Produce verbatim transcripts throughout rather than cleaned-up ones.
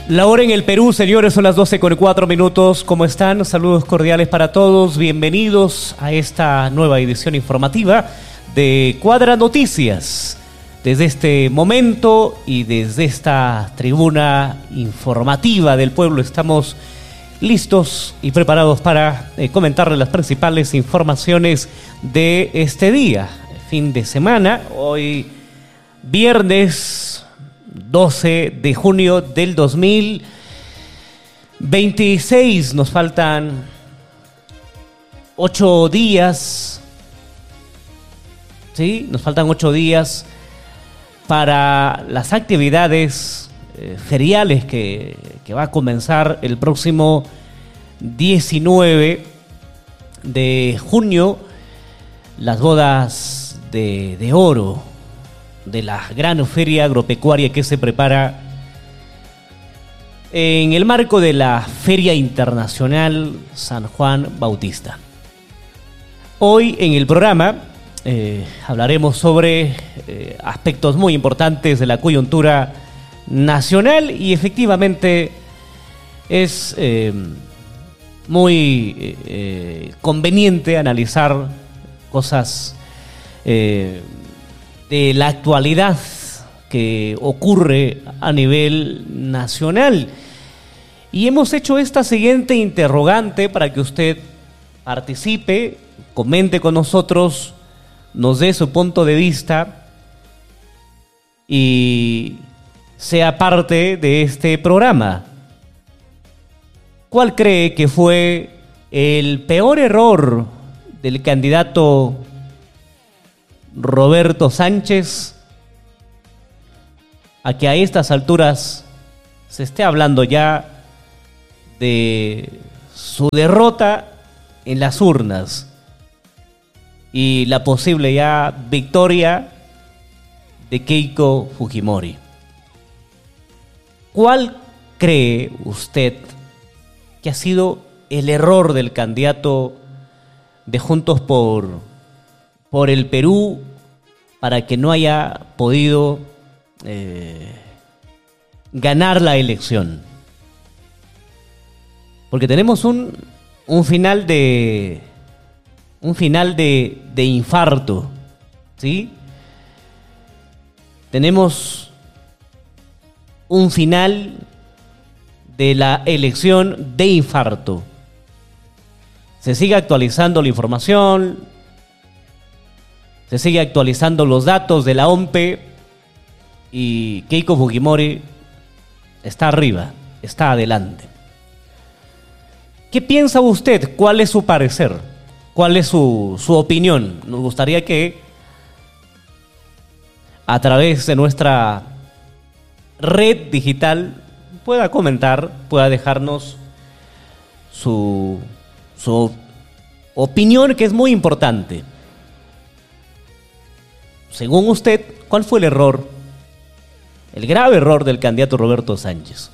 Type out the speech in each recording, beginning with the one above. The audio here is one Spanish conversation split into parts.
La hora en el Perú, señores, son las doce con cuatro minutos. ¿Cómo están? Saludos cordiales para todos. Bienvenidos a esta nueva edición informativa de Cuadra Noticias. Desde este momento y desde esta tribuna informativa del pueblo estamos listos y preparados para eh, comentarles las principales informaciones de este día, fin de semana. Hoy, viernes doce de junio del dos mil veintiséis. Nos faltan ocho días. Sí, nos faltan ocho días para las actividades eh, feriales que, que va a comenzar el próximo diecinueve de junio, las bodas de, de oro de la gran feria agropecuaria que se prepara en el marco de la Feria Internacional San Juan Bautista. Hoy en el programa Eh, hablaremos sobre eh, aspectos muy importantes de la coyuntura nacional y efectivamente es eh, muy eh, conveniente analizar cosas eh, de la actualidad que ocurre a nivel nacional. Y hemos hecho esta siguiente interrogante para que usted participe, comente con nosotros, nos dé su punto de vista y sea parte de este programa. ¿Cuál cree que fue el peor error del candidato Roberto Sánchez a que a estas alturas se esté hablando ya de su derrota en las urnas y la posible ya victoria de Keiko Fujimori? ¿Cuál cree usted que ha sido el error del candidato de Juntos por, por el Perú para que no haya podido eh, ganar la elección? Porque tenemos un, un final de... un final de, de infarto, ¿sí? Tenemos un final de la elección de infarto. Se sigue actualizando la información, se sigue actualizando los datos de la O M P E y Keiko Fujimori está arriba, está adelante. ¿Qué piensa usted? ¿Cuál es su parecer? ¿Cuál es su, su opinión? Nos gustaría que a través de nuestra red digital pueda comentar, pueda dejarnos su, su opinión, que es muy importante. Según usted, ¿cuál fue el error, el grave error del candidato Roberto Sánchez?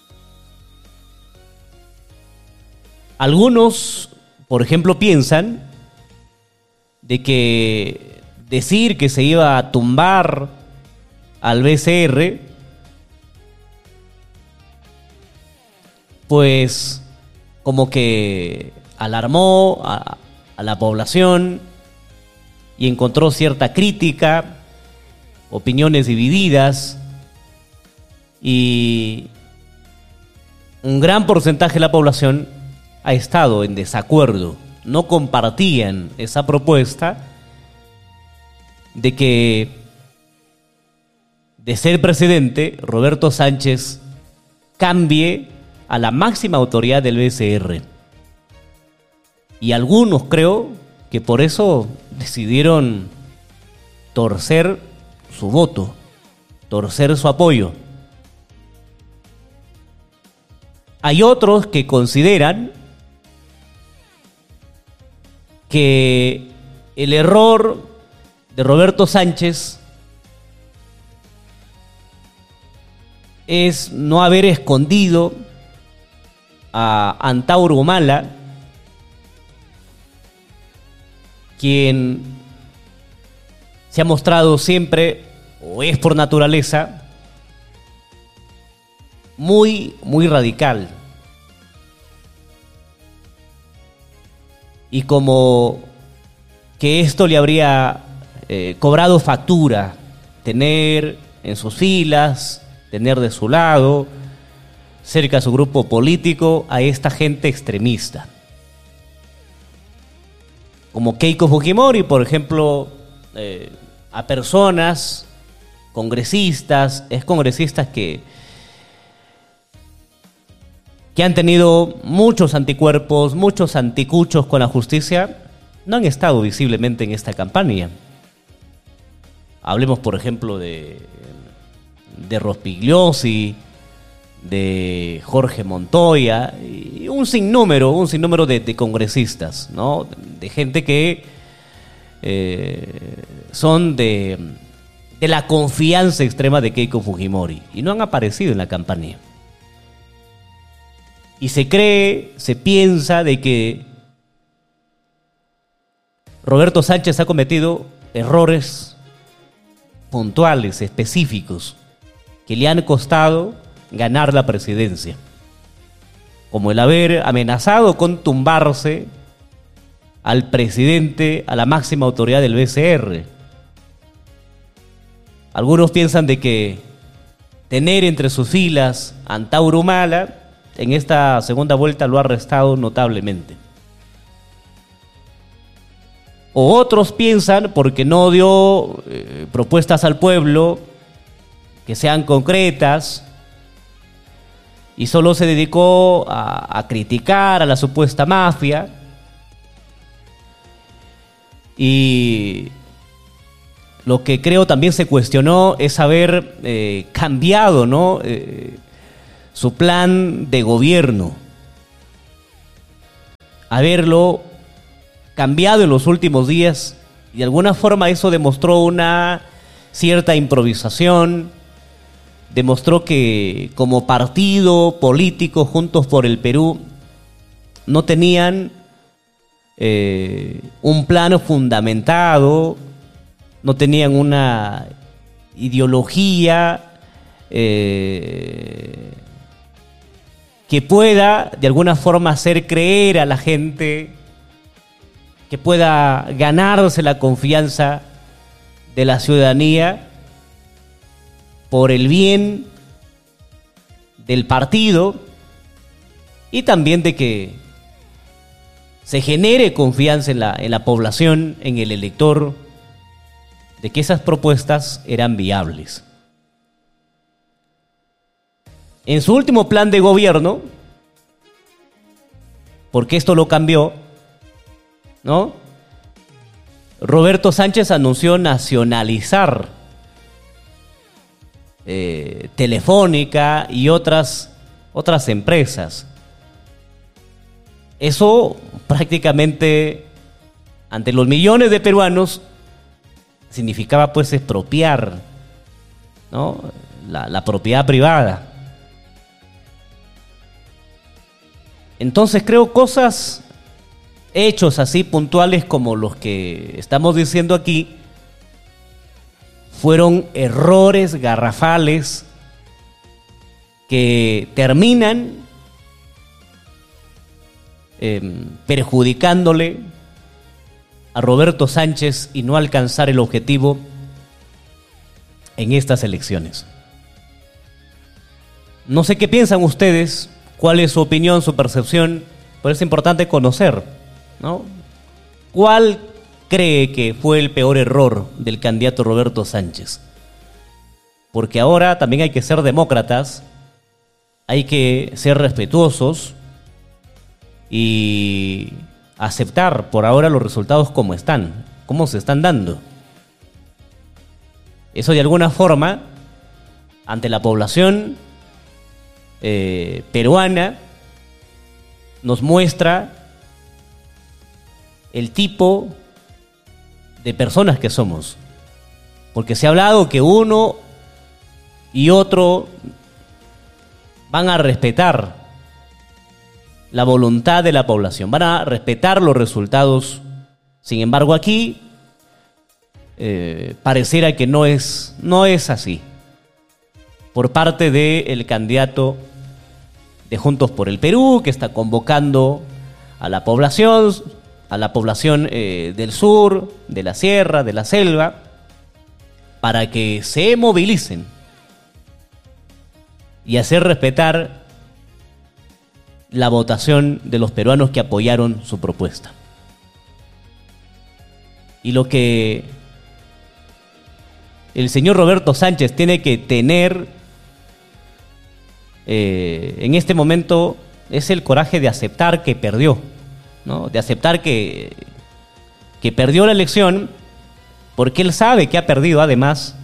Algunos, por ejemplo, piensan de que decir que se iba a tumbar al B C R, pues como que alarmó a, a la población y encontró cierta crítica, opiniones divididas, y un gran porcentaje de la población ha estado en desacuerdo, no compartían esa propuesta de que de ser presidente Roberto Sánchez cambie a la máxima autoridad del B C R. Y algunos, creo, que por eso decidieron torcer su voto, torcer su apoyo. Hay otros que consideran que el error de Roberto Sánchez es no haber escondido a Antauro Humala, quien se ha mostrado siempre, o es por naturaleza, muy, muy radical. Y como que esto le habría eh, cobrado factura, tener en sus filas, tener de su lado, cerca a su grupo político, a esta gente extremista. Como Keiko Fujimori, por ejemplo, eh, a personas, congresistas, excongresistas que, que han tenido muchos anticuerpos, muchos anticuchos con la justicia, no han estado visiblemente en esta campaña. Hablemos, por ejemplo, de, de Rospigliosi, de Jorge Montoya y un sinnúmero, un sinnúmero de, de congresistas, ¿no? De gente que eh, son de, de la confianza extrema de Keiko Fujimori y no han aparecido en la campaña. Y se cree, se piensa de que Roberto Sánchez ha cometido errores puntuales, específicos, que le han costado ganar la presidencia, como el haber amenazado con tumbarse al presidente, a la máxima autoridad del B C R. Algunos piensan de que tener entre sus filas a Antauro Humala en esta segunda vuelta lo ha restado notablemente. O otros piensan, porque no dio eh, propuestas al pueblo que sean concretas y solo se dedicó a, a criticar a la supuesta mafia, y lo que creo también se cuestionó es haber eh, cambiado, ¿no? eh, su plan de gobierno, haberlo cambiado en los últimos días, y de alguna forma eso demostró una cierta improvisación, demostró que como partido político Juntos por el Perú no tenían eh, un plano fundamentado, no tenían una ideología eh, que pueda de alguna forma hacer creer a la gente, que pueda ganarse la confianza de la ciudadanía por el bien del partido y también de que se genere confianza en la, en la población, en el elector, de que esas propuestas eran viables. En su último plan de gobierno, porque esto lo cambió, ¿no? Roberto Sánchez anunció nacionalizar eh, Telefónica y otras, otras empresas. Eso prácticamente, ante los millones de peruanos, significaba pues expropiar, ¿no? la, la propiedad privada. Entonces creo cosas, hechos así puntuales como los que estamos diciendo aquí, fueron errores garrafales que terminan eh, perjudicándole a Roberto Sánchez y no alcanzar el objetivo en estas elecciones. No sé qué piensan ustedes, cuál es su opinión, su percepción, pero es importante conocer, ¿no? ¿Cuál cree que fue el peor error del candidato Roberto Sánchez? Porque ahora también hay que ser demócratas, hay que ser respetuosos y aceptar por ahora los resultados como están, como se están dando. Eso de alguna forma, ante la población eh, peruana, nos muestra el tipo de personas que somos. Porque se ha hablado que uno y otro van a respetar la voluntad de la población, van a respetar los resultados. Sin embargo, aquí eh, pareciera que no es, no es así. por parte del candidato de Juntos por el Perú, que está convocando a la población, a la población eh, del sur, de la sierra, de la selva, para que se movilicen y hacer respetar la votación de los peruanos que apoyaron su propuesta. Y lo que el señor Roberto Sánchez tiene que tener eh, en este momento es el coraje de aceptar que perdió, ¿no? De aceptar que, que perdió la elección, porque él sabe que ha perdido, además,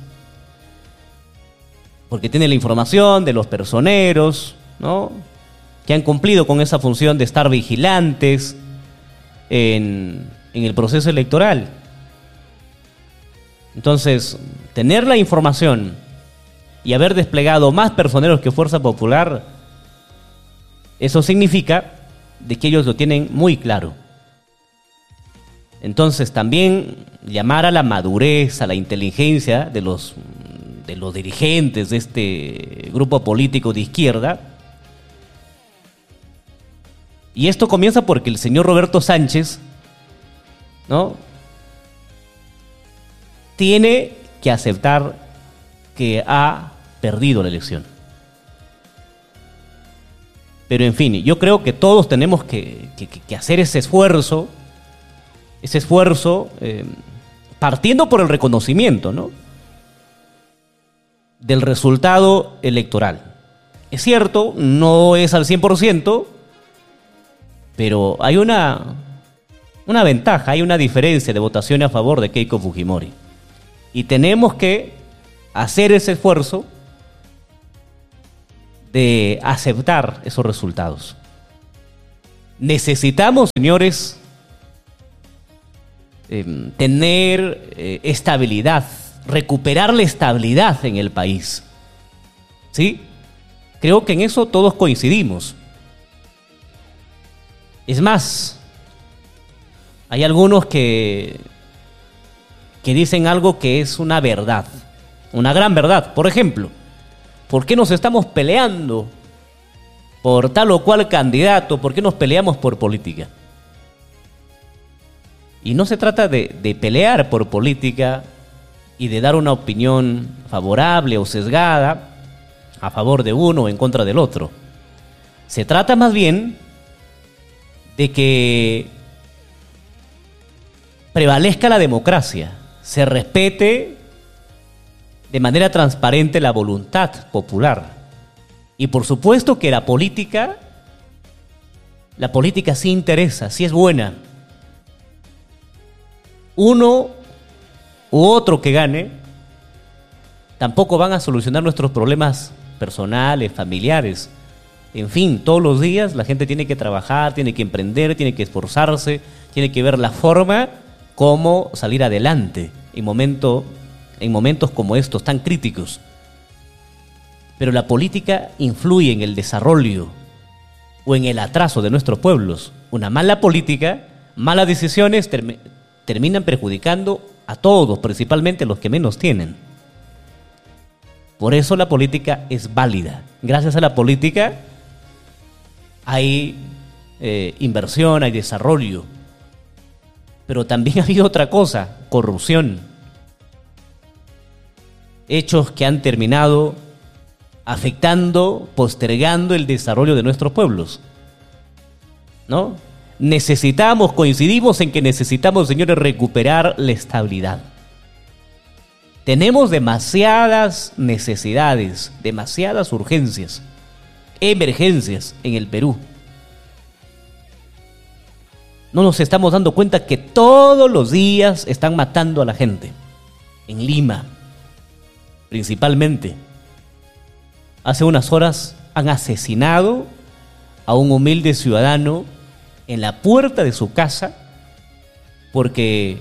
porque tiene la información de los personeros, ¿no?, que han cumplido con esa función de estar vigilantes en, en el proceso electoral. Entonces, tener la información y haber desplegado más personeros que Fuerza Popular, eso significa de que ellos lo tienen muy claro. Entonces, también llamar a la madurez, a la inteligencia de los, de los dirigentes de este grupo político de izquierda. Y esto comienza porque el señor Roberto Sánchez, ¿no?, tiene que aceptar que ha perdido la elección. Pero en fin, yo creo que todos tenemos que, que, que hacer ese esfuerzo, ese esfuerzo eh, partiendo por el reconocimiento, ¿no?, del resultado electoral. Es cierto, no es al cien por ciento, pero hay una, una ventaja, hay una diferencia de votación a favor de Keiko Fujimori. Y tenemos que hacer ese esfuerzo de aceptar esos resultados. Necesitamos, señores, eh, tener eh, estabilidad, recuperar la estabilidad en el país. ¿Sí? Creo que en eso todos coincidimos. Es más, hay algunos que, que dicen algo que es una verdad, una gran verdad. Por ejemplo, ¿por qué nos estamos peleando por tal o cual candidato? ¿Por qué nos peleamos por política? Y no se trata de, de pelear por política y de dar una opinión favorable o sesgada a favor de uno o en contra del otro. Se trata más bien de que prevalezca la democracia, se respete de manera transparente la voluntad popular. Y por supuesto que la política, la política sí interesa, sí es buena. Uno u otro que gane tampoco van a solucionar nuestros problemas personales, familiares. En fin, todos los días la gente tiene que trabajar, tiene que emprender, tiene que esforzarse, tiene que ver la forma cómo salir adelante en, momento, en momentos como estos tan críticos. Pero la política influye en el desarrollo o en el atraso de nuestros pueblos. Una mala política, malas decisiones term- terminan perjudicando a todos, principalmente a los que menos tienen. Por eso la política es válida. Gracias a la política hay eh, inversión, hay desarrollo. Pero también ha habido otra cosa, corrupción. Hechos que han terminado afectando, postergando el desarrollo de nuestros pueblos, ¿no? Necesitamos, coincidimos en que necesitamos, señores, recuperar la estabilidad. Tenemos demasiadas necesidades, demasiadas urgencias, emergencias en el Perú. No nos estamos dando cuenta que todos los días están matando a la gente. En Lima, principalmente. Hace unas horas han asesinado a un humilde ciudadano en la puerta de su casa porque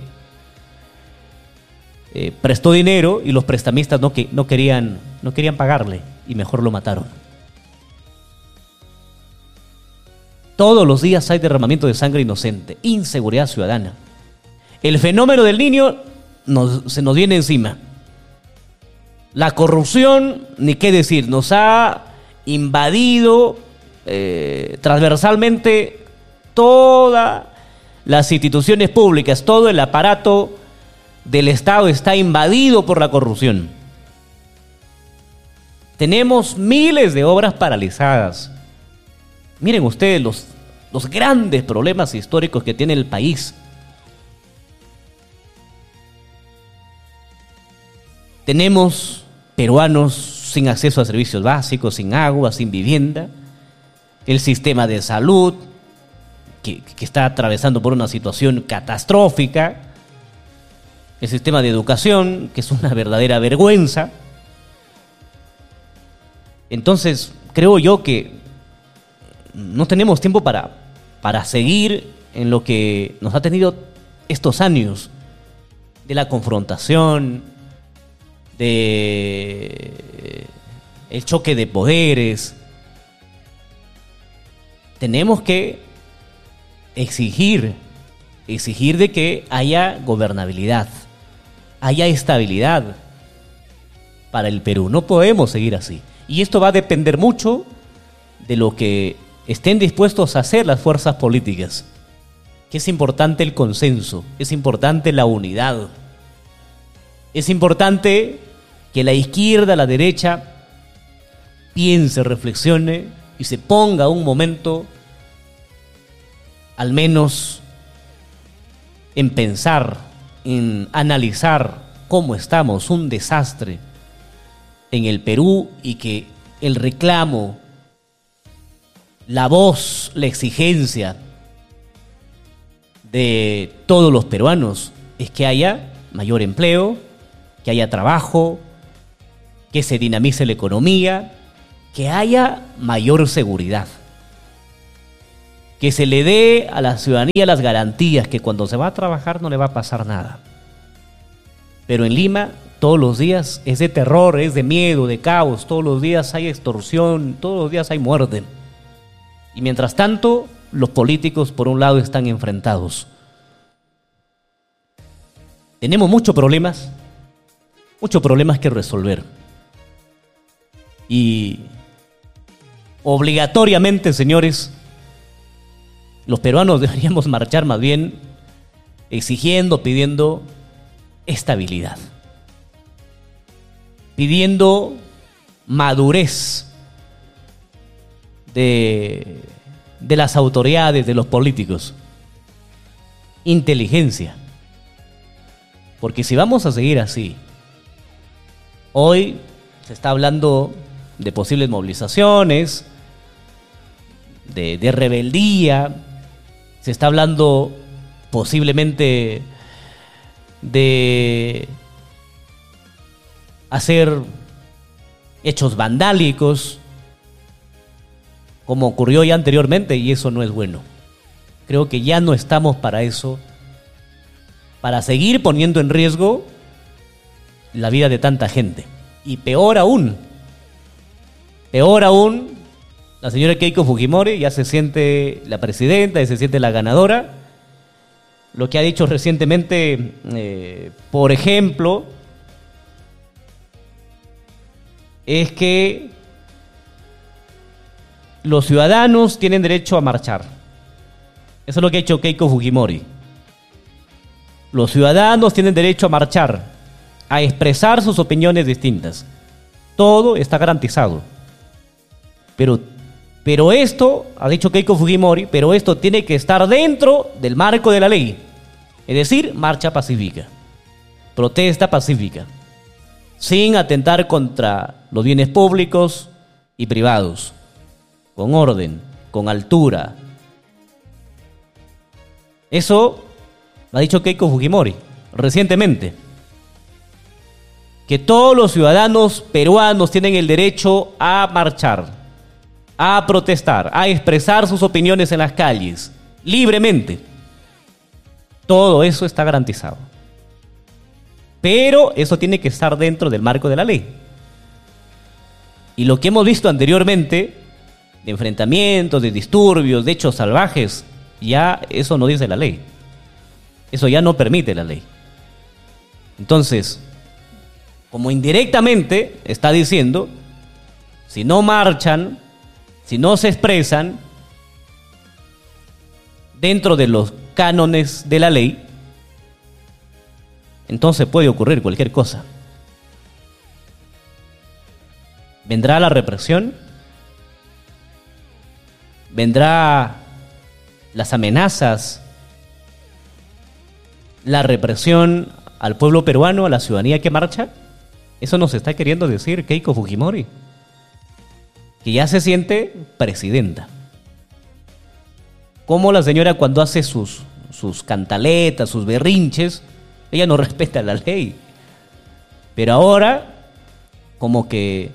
eh, prestó dinero y los prestamistas no, que, no, querían, no querían pagarle y mejor lo mataron. Todos los días hay derramamiento de sangre inocente, inseguridad ciudadana. El fenómeno del Niño nos, se nos viene encima. La corrupción, ni qué decir, nos ha invadido eh, transversalmente todas las instituciones públicas, todo el aparato del Estado está invadido por la corrupción. Tenemos miles de obras paralizadas. Miren ustedes los, los grandes problemas históricos que tiene el país. Tenemos peruanos sin acceso a servicios básicos, sin agua, sin vivienda. El sistema de salud, que, que está atravesando por una situación catastrófica. El sistema de educación, que es una verdadera vergüenza. Entonces, creo yo que no tenemos tiempo para, para seguir en lo que nos ha tenido estos años de la confrontación, de el choque de poderes. Tenemos que exigir, exigir de que haya gobernabilidad, haya estabilidad para el Perú. No podemos seguir así. Y esto va a depender mucho de lo que estén dispuestos a hacer las fuerzas políticas. Que es importante el consenso, es importante la unidad. Es importante que la izquierda, la derecha, piense, reflexione y se ponga un momento, al menos, en pensar, en analizar cómo estamos, un desastre en el Perú, y que el reclamo, la voz, la exigencia de todos los peruanos es que haya mayor empleo, que haya trabajo, que se dinamice la economía, que haya mayor seguridad, que se le dé a la ciudadanía las garantías que cuando se va a trabajar no le va a pasar nada. Pero en Lima todos los días es de terror, es de miedo, de caos, todos los días hay extorsión, todos los días hay muerte. Y mientras tanto, los políticos por un lado están enfrentados. Tenemos muchos problemas, muchos problemas que resolver. Y obligatoriamente, señores, los peruanos deberíamos marchar más bien exigiendo, pidiendo estabilidad, pidiendo madurez de, de las autoridades, de los políticos, inteligencia. Porque si vamos a seguir así, hoy se está hablando de posibles movilizaciones, de, de rebeldía, se está hablando posiblemente de hacer hechos vandálicos, como ocurrió ya anteriormente, y eso no es bueno. Creo que ya no estamos para eso, para seguir poniendo en riesgo la vida de tanta gente. Y peor aún, peor aún, la señora Keiko Fujimori ya se siente la presidenta, ya se siente la ganadora. Lo que ha dicho recientemente, eh, por ejemplo, es que los ciudadanos tienen derecho a marchar. Eso es lo que ha dicho Keiko Fujimori. Los ciudadanos tienen derecho a marchar, a expresar sus opiniones distintas. Todo está garantizado. Pero, pero esto, ha dicho Keiko Fujimori, pero esto tiene que estar dentro del marco de la ley. Es decir, marcha pacífica, protesta pacífica, sin atentar contra los bienes públicos y privados, con orden, con altura. Eso ha dicho Keiko Fujimori recientemente, que todos los ciudadanos peruanos tienen el derecho a marchar, a protestar, a expresar sus opiniones en las calles, libremente. Todo eso está garantizado. Pero eso tiene que estar dentro del marco de la ley. Y lo que hemos visto anteriormente, de enfrentamientos, de disturbios, de hechos salvajes, ya eso no dice la ley. Eso ya no permite la ley. Entonces, como indirectamente está diciendo, si no marchan, si no se expresan dentro de los cánones de la ley, entonces puede ocurrir cualquier cosa. Vendrá la represión, vendrá las amenazas, la represión al pueblo peruano, a la ciudadanía que marcha. Eso nos está queriendo decir Keiko Fujimori, que ya se siente presidenta. Como la señora cuando hace sus, sus cantaletas, sus berrinches, ella no respeta la ley. Pero ahora, como que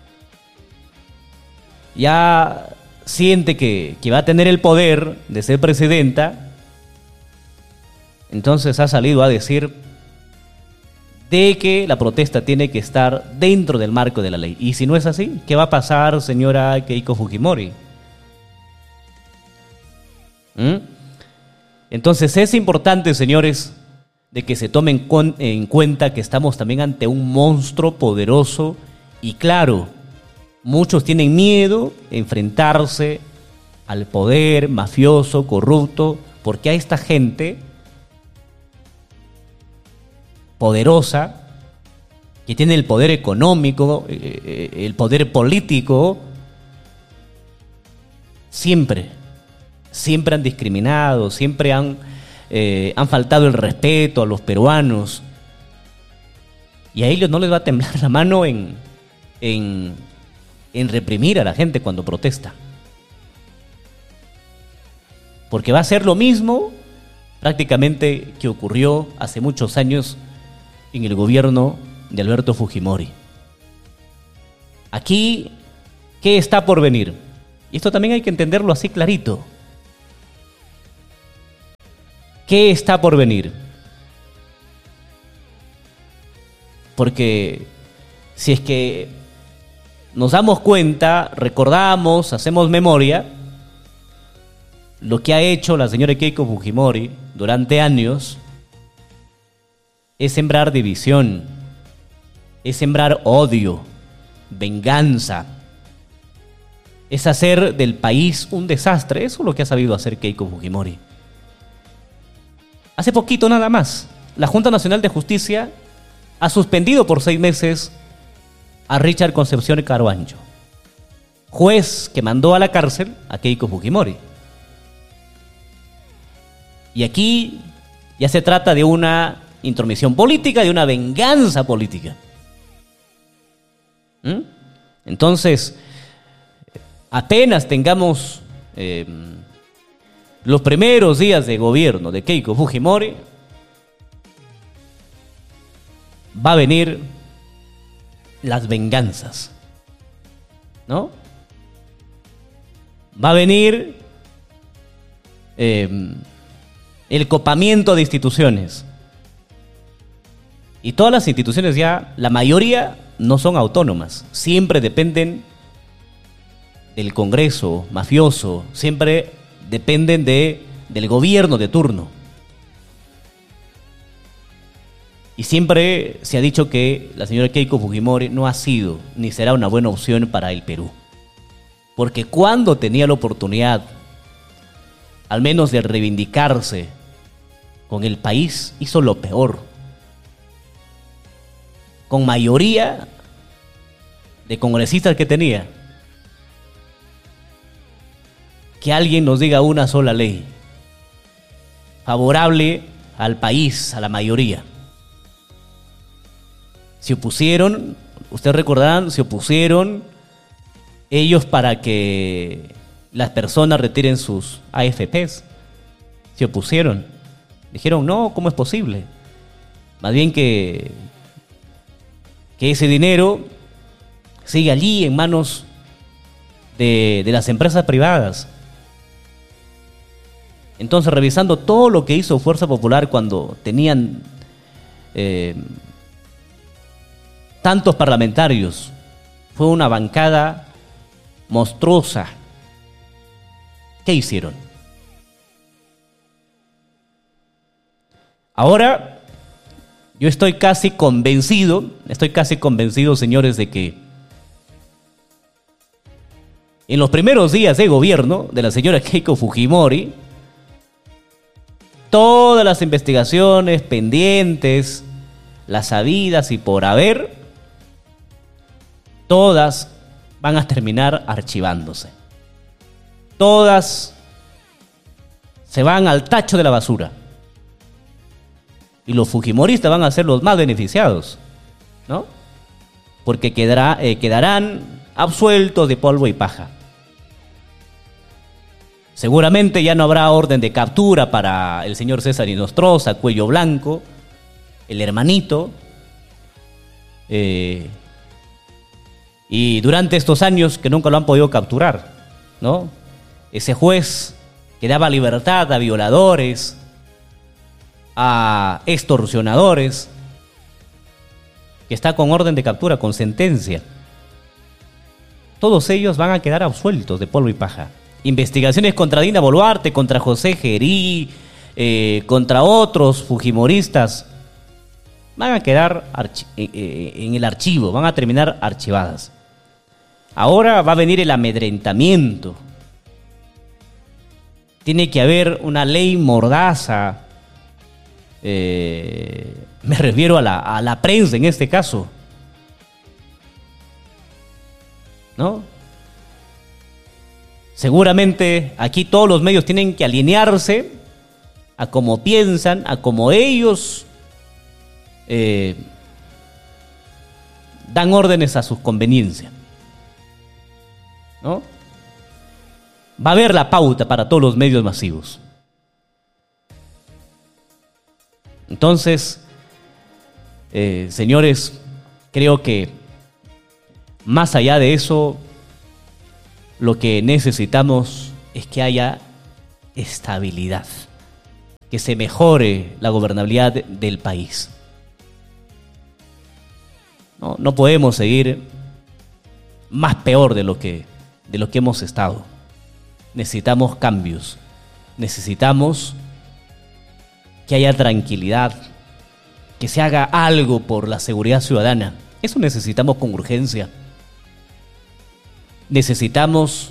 ya siente que, que va a tener el poder de ser presidenta, entonces ha salido a decir de que la protesta tiene que estar dentro del marco de la ley. Y si no es así, ¿qué va a pasar, señora Keiko Fujimori? ¿Mm? Entonces es importante, señores, de que se tomen con, en cuenta que estamos también ante un monstruo poderoso y claro, muchos tienen miedo de enfrentarse al poder mafioso, corrupto, porque a esta gente poderosa, que tiene el poder económico, el poder político, siempre, siempre han discriminado, siempre han, eh, han faltado el respeto a los peruanos. Y a ellos no les va a temblar la mano en, en, en reprimir a la gente cuando protesta. Porque va a ser lo mismo prácticamente que ocurrió hace muchos años en el gobierno de Alberto Fujimori. Aquí, ¿qué está por venir? Y esto también hay que entenderlo así clarito. ¿Qué está por venir? Porque si es que nos damos cuenta, recordamos, hacemos memoria, lo que ha hecho la señora Keiko Fujimori durante años es sembrar división, es sembrar odio, venganza, es hacer del país un desastre. Eso es lo que ha sabido hacer Keiko Fujimori. Hace poquito nada más, la Junta Nacional de Justicia ha suspendido por seis meses a Richard Concepción Carvalho, juez que mandó a la cárcel a Keiko Fujimori. Y aquí ya se trata de una intromisión política, de una venganza política. ¿Mm? Entonces, apenas tengamos eh, los primeros días de gobierno de Keiko Fujimori, va a venir las venganzas, ¿no? Va a venir eh, el copamiento de instituciones. Y todas las instituciones ya, la mayoría no son autónomas, siempre dependen del Congreso mafioso, siempre dependen de, del gobierno de turno. Y siempre se ha dicho que la señora Keiko Fujimori no ha sido ni será una buena opción para el Perú. Porque cuando tenía la oportunidad, al menos de reivindicarse con el país, hizo lo peor. Con mayoría de congresistas que tenía, que alguien nos diga una sola ley favorable al país, a la mayoría. Se opusieron, ustedes recordarán, se opusieron ellos para que las personas retiren sus A F Pes. Se opusieron. Dijeron, no, ¿cómo es posible? Más bien que, que ese dinero sigue allí en manos de, de las empresas privadas. Entonces, revisando todo lo que hizo Fuerza Popular cuando tenían eh, tantos parlamentarios, fue una bancada monstruosa. ¿Qué hicieron? Yo estoy casi convencido, estoy casi convencido, señores, de que en los primeros días de gobierno de la señora Keiko Fujimori, todas las investigaciones pendientes, las habidas y por haber, todas van a terminar archivándose. Todas se van al tacho de la basura. Y los fujimoristas van a ser los más beneficiados, ¿no? Porque quedará, eh, quedarán absueltos de polvo y paja. Seguramente ya no habrá orden de captura para el señor César Inostroza, Cuello Blanco, el hermanito. Eh, y durante estos años que nunca lo han podido capturar, ¿no? Ese juez que daba libertad a violadores, a extorsionadores, que está con orden de captura, con sentencia. Todos ellos van a quedar absueltos de polvo y paja. Investigaciones contra Dina Boluarte, contra José Gerí, eh, contra otros fujimoristas, van a quedar archi- eh, en el archivo, van a terminar archivadas. Ahora va a venir el amedrentamiento. Tiene que haber una ley mordaza. Eh, me refiero a la, a la prensa en este caso, ¿no? Seguramente aquí todos los medios tienen que alinearse a cómo piensan, a cómo ellos eh, dan órdenes a sus conveniencias, ¿no? Va a haber la pauta para todos los medios masivos. Entonces, eh, señores, creo que más allá de eso, lo que necesitamos es que haya estabilidad, que se mejore la gobernabilidad de, del país. No, no podemos seguir más peor de lo que, de lo que hemos estado. Necesitamos cambios, necesitamos que haya tranquilidad, que se haga algo por la seguridad ciudadana. Eso necesitamos con urgencia. Necesitamos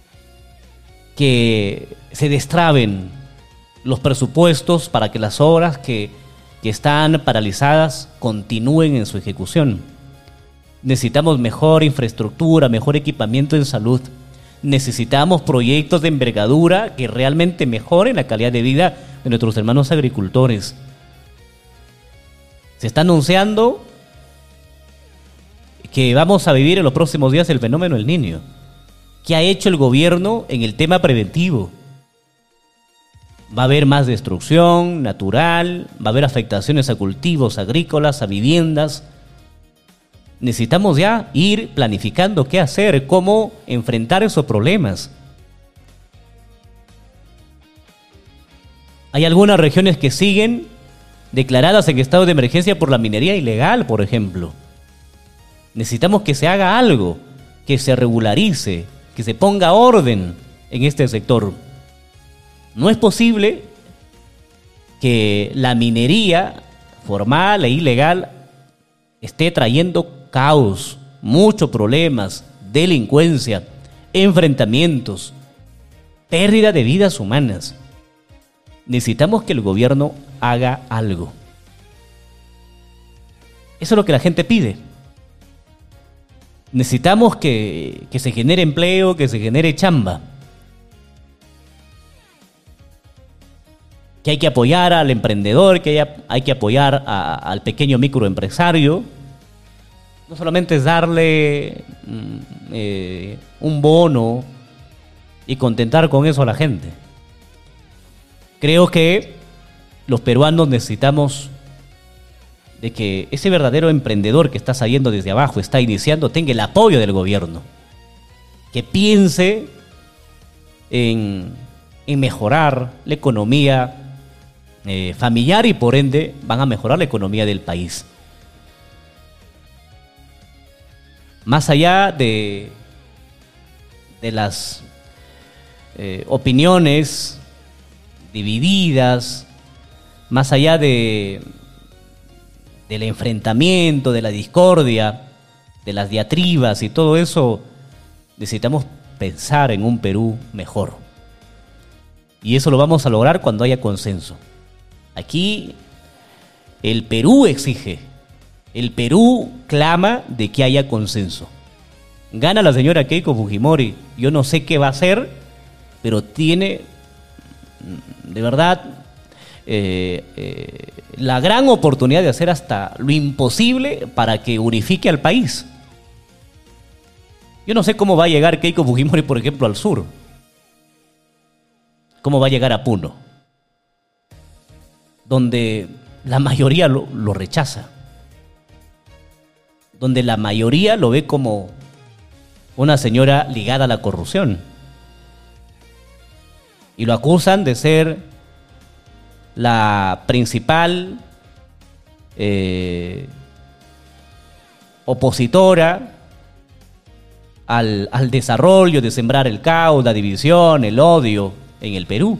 que se destraben los presupuestos para que las obras que, que están paralizadas continúen en su ejecución. Necesitamos mejor infraestructura, mejor equipamiento en salud. Necesitamos proyectos de envergadura que realmente mejoren la calidad de vida de nuestros hermanos agricultores. Se está anunciando que vamos a vivir en los próximos días el fenómeno El Niño. ¿Qué ha hecho el gobierno en el tema preventivo? Va a haber más destrucción natural, va a haber afectaciones a cultivos agrícolas, a viviendas. Necesitamos ya ir planificando qué hacer, cómo enfrentar esos problemas. Hay algunas regiones que siguen declaradas en estado de emergencia por la minería ilegal, por ejemplo. Necesitamos que se haga algo, que se regularice, que se ponga orden en este sector. No es posible que la minería formal e ilegal esté trayendo caos, muchos problemas, delincuencia, enfrentamientos, pérdida de vidas humanas. Necesitamos que el gobierno haga algo. Eso es lo que la gente pide. Necesitamos que, que se genere empleo, que se genere chamba. Que hay que apoyar al emprendedor, que hay, hay que apoyar a, al pequeño microempresario. No solamente es darle mm, eh, un bono y contentar con eso a la gente. Creo que los peruanos necesitamos de que ese verdadero emprendedor que está saliendo desde abajo, está iniciando, tenga el apoyo del gobierno. Que piense en, en mejorar la economía eh, familiar y por ende van a mejorar la economía del país. Más allá de, de las eh, opiniones divididas, más allá de, del enfrentamiento, de la discordia, de las diatribas y todo eso, necesitamos pensar en un Perú mejor. Y eso lo vamos a lograr cuando haya consenso. Aquí el Perú exige, el Perú clama de que haya consenso. Gana la señora Keiko Fujimori, yo no sé qué va a hacer, pero tiene, de verdad, eh, eh, la gran oportunidad de hacer hasta lo imposible para que unifique al país. Yo no sé cómo va a llegar Keiko Fujimori, por ejemplo, al sur. ¿Cómo va a llegar a Puno? Donde la mayoría lo, lo rechaza. Donde la mayoría lo ve como una señora ligada a la corrupción. Y lo acusan de ser la principal eh, opositora al, al desarrollo, de sembrar el caos, la división, el odio en el Perú.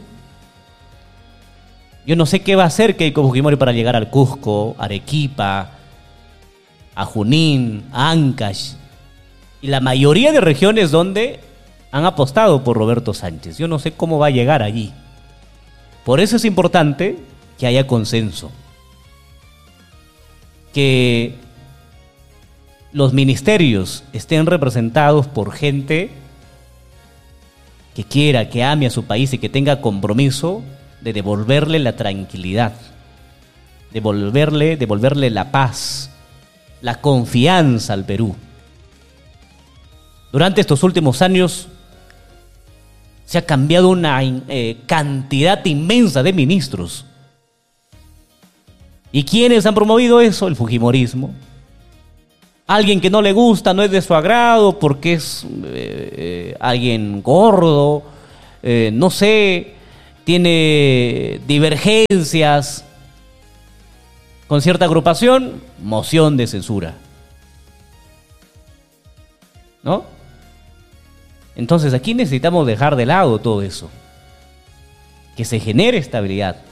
Yo no sé qué va a hacer Keiko Fujimori para llegar al Cusco, Arequipa, a Junín, a Ancash y la mayoría de regiones donde han apostado por Roberto Sánchez. Yo no sé cómo va a llegar allí. Por eso es importante que haya consenso, que los ministerios estén representados por gente que quiera, que ame a su país y que tenga compromiso de devolverle la tranquilidad, devolverle, devolverle la paz, la confianza al Perú. Durante estos últimos años se ha cambiado una eh, cantidad inmensa de ministros. ¿Y quiénes han promovido eso? El fujimorismo. Alguien que no le gusta, no es de su agrado porque es eh, eh, alguien gordo, eh, no sé, tiene divergencias con cierta agrupación, moción de censura. ¿No? Entonces aquí necesitamos dejar de lado todo eso. Que se genere estabilidad.